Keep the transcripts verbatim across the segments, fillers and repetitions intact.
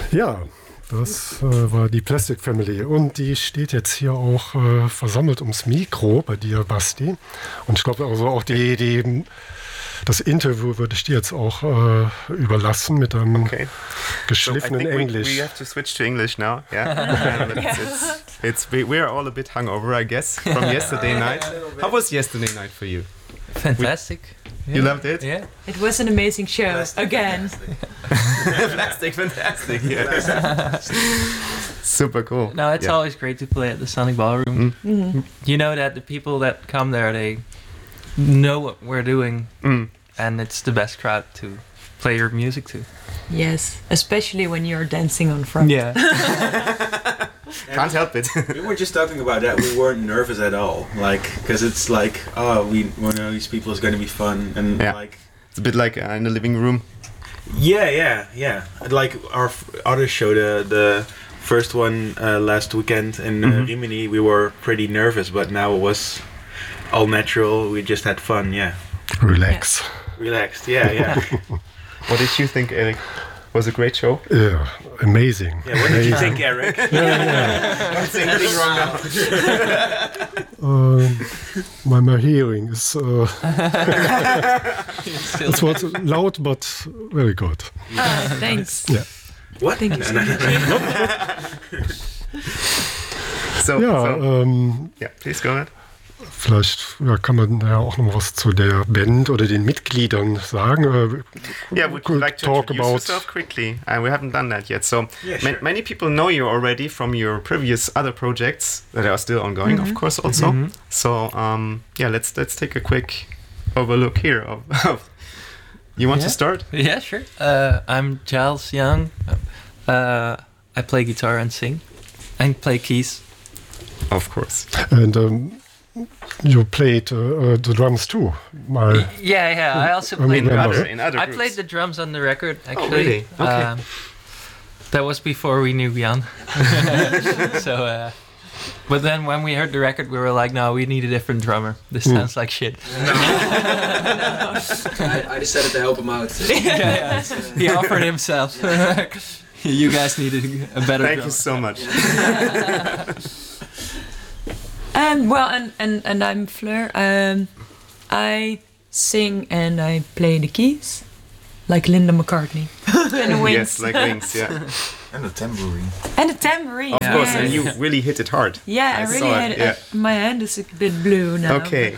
Ja, das äh, war die Plastic Family und die steht jetzt hier auch äh, versammelt ums Mikro bei dir, Basti. Und ich glaube also auch die, die das Interview würde ich dir jetzt auch äh, überlassen mit einem okay. geschliffenen so Englisch. We, we have to switch to English now. Yeah, it's, it's, it's we, we're all a bit hungover, I guess, from yesterday night. How was yesterday night for you? Fantastic. We, you yeah. loved it? Yeah. It was an amazing show Plastic, again. Plastic, fantastic. Yeah. Super cool. No, it's yeah. always great to play at the Sonic Ballroom. Mm. Mm-hmm. You know that the people that come there, they know what we're doing, mm. and it's the best crowd to play your music to. Yes, especially when you're dancing on front. Yeah. Can't help it. We were just talking about that. We weren't nervous at all, like, because it's like, oh, we, we know these people is going to be fun, and yeah. like, it's a bit like uh, in the living room. Yeah, yeah, yeah. Like our f- other show, the the first one uh, last weekend in uh, mm-hmm. Rimini, we were pretty nervous, but now it was all natural. We just had fun. Yeah. Relax. Yeah. Relaxed. Yeah, yeah. What did you think, Eric? Was a great show? Yeah, amazing. Yeah, what did you think, Eric? yeah, yeah. Don't say anything wrong now. uh, my, my hearing is... Uh, it was loud, but very good. Uh, thanks. Yeah. What? Thank you so much. so, ja, so, ähm, yeah, please go ahead. Vielleicht ja, kann man ja auch noch was zu der Band oder den Mitgliedern sagen. Uh, yeah, would you like to talk introduce about yourself quickly? Uh, we haven't done that yet. So yeah, sure. ma- many people know you already from your previous other projects that are still ongoing, mm-hmm. of course, also. Mm-hmm. So um, yeah, let's let's take a quick overlook here of. of you want yeah. to start? Yeah, sure. Uh, I'm Giles Young. Uh, I play guitar and sing, and play keys. Of course. And um, you played uh, uh, the drums too. My yeah, yeah. I also I played in drums. other, in other I groups. played the drums on the record. Actually. Oh, really? Okay. Um, that was before we knew Jan. so, uh, but then when we heard the record, we were like, "No, we need a different drummer. This mm. sounds like shit." No. I, I decided to help him out. yeah, yeah. He offered himself. You guys needed a better. Thank drummer. you so much. Um, well, and, and, and I'm Fleur. Um, I sing and I play the keys, like Linda McCartney. And the wings. Yes, like wings, yeah. And the tambourine. And the tambourine. Of yes. course, and you really hit it hard. Yeah, I, I really saw had it. it. Yeah. Uh, my hand is a bit blue now. Okay.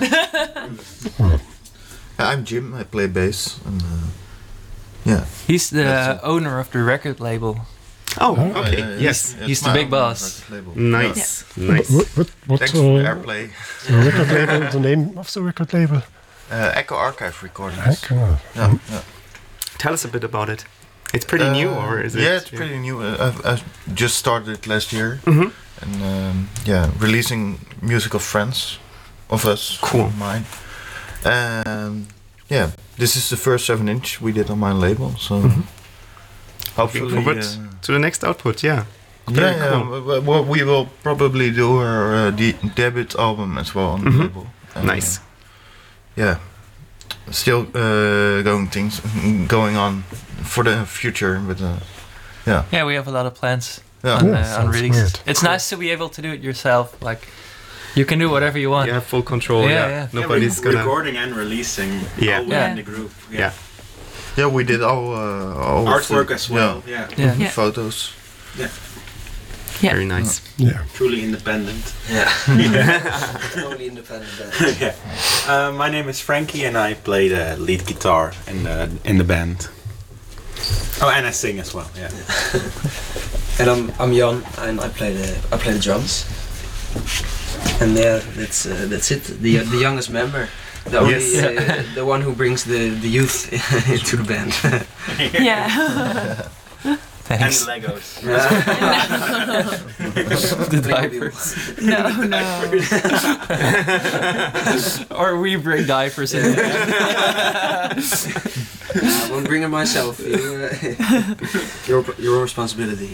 I'm Jim. I play bass. And, uh, yeah. He's the owner of the record label. Oh, Oh, okay. yeah, yeah, Yes. it's- He's it's the my big own boss. record label. Nice. Nice. What, what, what Thanks uh, for airplay. the record label, the name of the record label? Uh, Echo Archive Recordings. Echo. Yeah, yeah. Tell us a bit about it. It's pretty Uh, new, or is it? Yeah, it's pretty new. Uh, I've, I've just started it last year, Mm-hmm. and um, yeah, releasing music of friends, of us, Cool. of mine. Um, yeah, this is the first seven inch we did on my label, so Mm-hmm. hopefully. Looking forward uh, to the next output, yeah. yeah, Very yeah. cool. w- w- w- we will probably do our uh, de- debut album as well on Mhm. the label. And, Nice. uh, yeah, still uh, going things going on for the future, but uh, yeah, Yeah, we have a lot of plans yeah. on, Yeah, uh, on sounds releases. great. It's nice to be able to do it yourself. Like, you can do whatever you want. You have full control, Yeah, yeah. yeah. Nobody's yeah, gonna... recording and releasing. Yeah. all Yeah. in the group. Yeah. Yeah, we did all, uh, all of Artwork the- as well. Yeah. Yeah. Yeah. photos. Yeah. Very nice. Yeah. Truly independent. Yeah. Only independent band. Yeah. Uh, my name is Frankie, and I play the lead guitar in the in the band. Oh, and I sing as well. Yeah. And I'm I'm Jan, and I play the I play the drums. And yeah, that's uh, that's it. The the youngest member, the only Yes. uh, the one who brings the the youth into the band. Yeah. And Thanks. the Legos. The diapers. No, no. Or we bring diapers in. I won't bring it myself. You, uh, your your responsibility.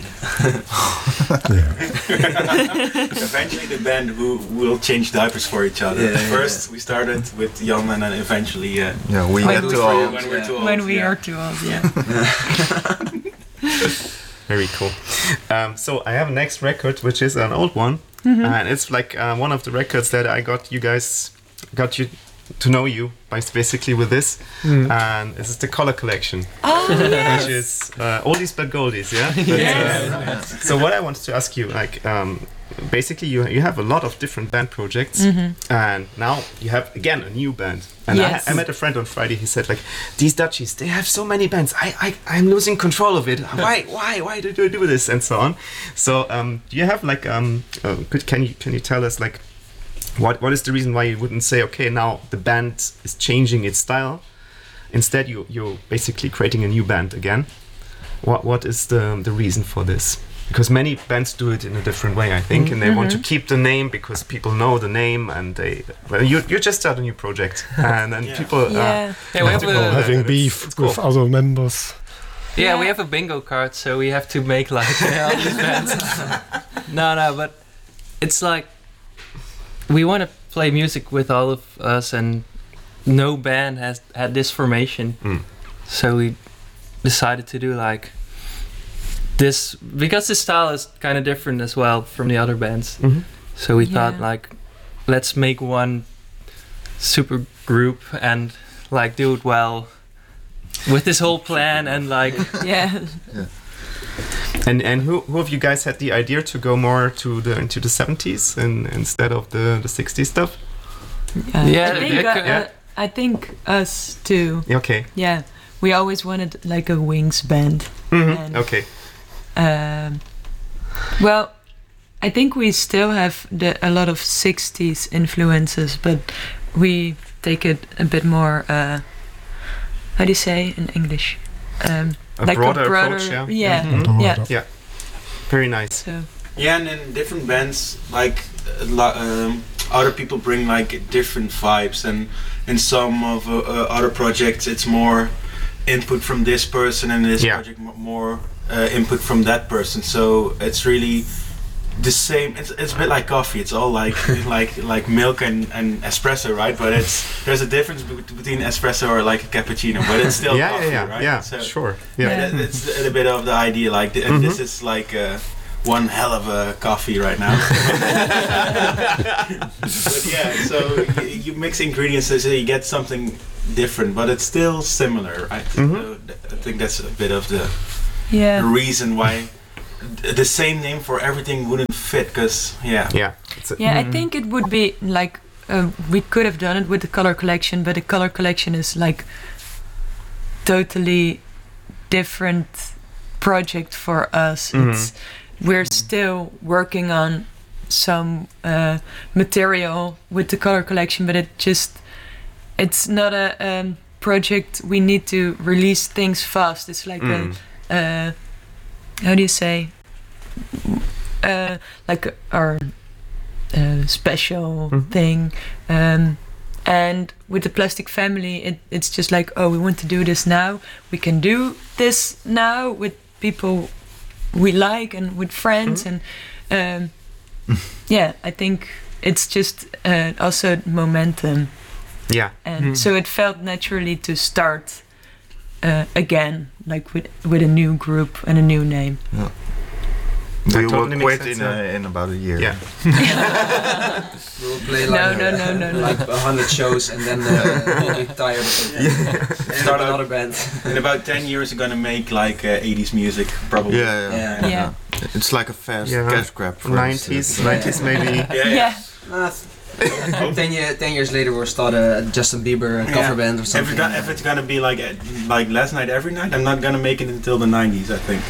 Eventually, the band who will change diapers for each other. Yeah, yeah, First, we started with Jan, and then eventually, uh, Yeah, we When get we to for all. you. when we're Yeah. too old. When we yeah. are too old, yeah. Very cool. Um, so I have a next record, which is an old one, Mm-hmm. and it's like uh, one of the records that I got you guys got you to know you by basically with this, and this is the Color Collection, Oh, yes. which is uh, oldies but goldies, yeah. But, uh, so what I wanted to ask you, like, um, basically you you have a lot of different band projects, and now you have again a new band. And Yes. I, I met a friend on Friday. He said, like, these Dutchies, they have so many bands. I I I'm losing control of it. Why why why do you do this and so on? So um, do you have like um, uh, could, can you can you tell us like what what is the reason why you wouldn't say, okay, now the band is changing its style, instead you you're basically creating a new band again? What what is the the reason for this? Because many bands do it in a different way, I think, and they want to keep the name because people know the name, and they well, you you just start a new project, and then Yeah. people uh, Yeah. Yeah, we have have to go a, there. Having it's- beef it's cool. with other members. yeah, we Yeah. have a bingo card, so we have to make like all these bands. no, no, but it's like we want to play music with all of us, and no band has had this formation, Mm. so we decided to do like this because the style is kind of different as well from the other bands. Mhm. So we Yeah. thought like, let's make one super group and like do it well with this whole plan and like Yeah. And and who who of you guys had the idea to go more to the into the seventies and instead of the the sixties stuff? Uh, Yeah, I think, yeah, uh, yeah. uh, I think us too. Yeah, okay. Yeah, we always wanted like a Wings band. Mhm. And- Okay. Um, well, I think we still have the, a lot of sixties influences, but we take it a bit more. Uh, how do you say in English? Um, A broader approach, yeah. Yeah, Mhm. yeah. Very nice. So Yeah, and in different bands, like uh, lo- um, other people bring like different vibes, and in some of uh, uh, other projects, it's more input from this person, and in this Yeah. project mo- more uh, input from that person. So it's really the same. It's, it's a bit like coffee. It's all like like like milk and, and espresso, right? But it's there's a difference be- between espresso or like a cappuccino, but it's still Yeah, coffee, yeah, yeah, right? yeah. So- Sure. Yeah. Yeah. and it- it's a bit of the idea, like, th- and this is like uh, one hell of a coffee right now. But yeah, so you, you mix ingredients so you get something different, but it's still similar. Right? Mhm. So th- I think that's a bit of the yeah, reason why th- the same name for everything wouldn't fit. Because yeah, Yeah. It's a, yeah. I think it would be like uh, we could have done it with the color collection, but the color collection is like totally different project for us. Mhm. It's we're still working on some uh, material with the color collection, but it just it's not a um, project we need to release things fast. It's like Mm. a uh, how do you say uh, like our uh, special Mhm. thing. Um, and with the Plastic Family, it, it's just like, oh, we want to do this now. We can do this now with people we like and with friends. And um, yeah, I think it's just uh, also momentum. yeah. And Mhm. so it felt naturally to start uh, again, like with, with a new group and a new name. We That will totally makes quit sense, in, yeah. uh, in about a year. Yeah. We'll play No, like, no, no, no, no. like a hundred shows and then uh, we'll get tired of it. And Start about, another band. in about ten years, we're gonna make like uh, eighties music, probably. Yeah, yeah. Yeah. Yeah. It's like a fast Yeah. cash grab for us. nineties, nineties maybe. Yeah, Yeah. yeah. Nah, th- ten, year, ten years later we'll start a Justin Bieber cover Yeah. band or If something. it's, gonna, if it's gonna be like uh, like last night every night, I'm not gonna make it until the nineties, I think.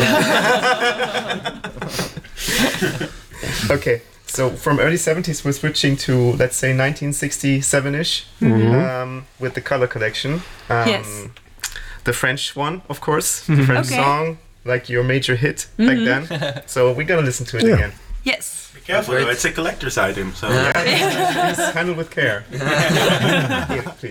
Okay. So from early seventies, we're switching to, let's say, nineteen sixty-seven-ish um, with the Color Collection. Um, Yes. The French one, of course. The French Okay. song, like your major hit back then. So we're gonna listen to it Yeah. again. Yes. Be careful, Great. though, it's a collector's item. So Please handle with care. Yeah, please.